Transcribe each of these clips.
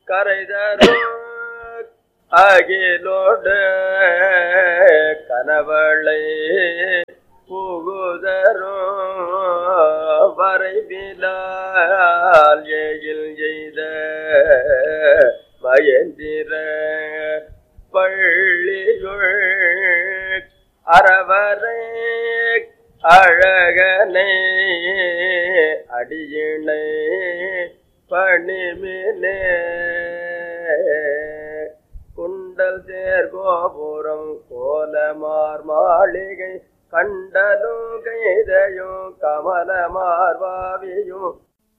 கரைதரும் அகிலோடு கனவளை புகுதரும் வரைவிலால் ஏகில் எய்த மயந்திர பள்ளியுள் அறவரை அழகனை அடியினை பணிமினே குண்டல் சேர்கோபுரம் கோலமார் மாளிகை கண்டலும் கைதையும் கமல மார்பாவியும்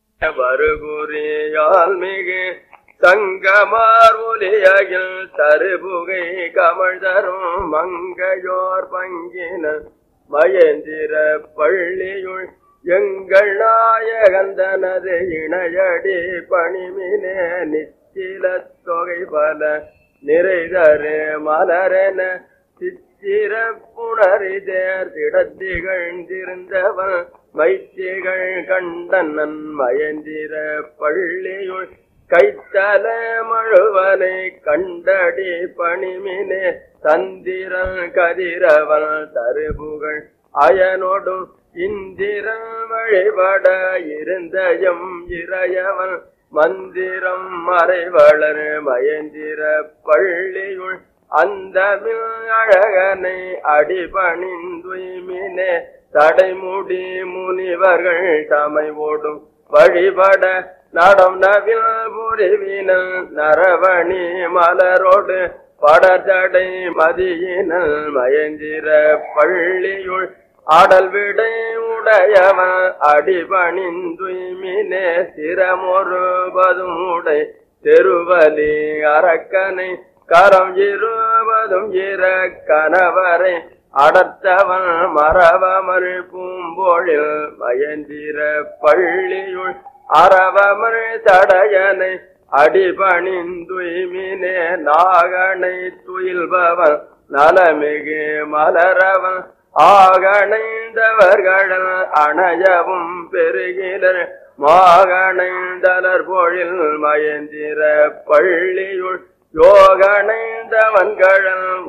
வருகுறியால் மிகு சங்கமார் ஒலியகில் தருபுகை கமழ் தரும் மங்கையோர் பங்கின மயந்திர பள்ளியுள் எங்கள் நாயகந்தனது இணையடி பணிமினே நிச்சில தொகை பல நிறைதரு மலரென சித்திர புணரிதேர் திடத்திகழ்ந்திருந்தவன் மைத்திகள் கண்டனன் மயந்திர பள்ளியுள் கைத்தல மழுவனை கண்டடி பணிமினே தந்திரன் கதிரவன் தருபுகள் அயனோடும் இந்திரன் வழிபட இருந்தயம் இறையவன் மந்திரம் மறைவளர் மயந்திர பள்ளியுள் அந்தமிழ் அழகனை அடிபணிந்துய்மினே தடைமுடி முனிவர்கள் தமை ஓடும் வழிபட நடம் நவில் புரிவினல் நரவணி மலரோடு படத்தடை மதியினல் மயந்திர பள்ளியுள் ஆடல் விடை உடையவன் அடிபணிந்துய்மினே சிரமொருபதும் உடை தெருவலி அரக்கனை கரம் இருபதும் இர கணவரை அடர்த்தவன் மரவமர் பூம்பொழில் மயந்திர பள்ளியுள் அறவமர் தடையனை அடிபணிந்துய்மினே நாகனை துயில்பவன் நலமிகு மலரவன் ஆகணைந்தவர்கள் அணையவும் பெருகிலர் மாகணைந்தலர் பொழில் மயந்திர பள்ளியுள் யோகணைந்தவன்கள்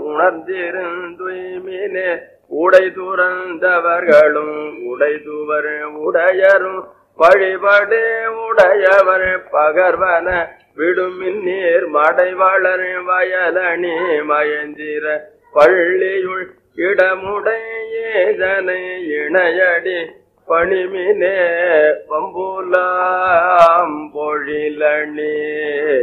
உணர்ந்திருந்துய்மினே உடை துறந்தவர்களும் உடை துவர் உடையரும் வழிபடு உடையவர் பகர்வன விடுமின் நீர் மடை வளர் வயலணி மயந்திர பள்ளியுள் இடமுடையேதனை இணையடி பணிமினே பம்புலாம் பொழிலணி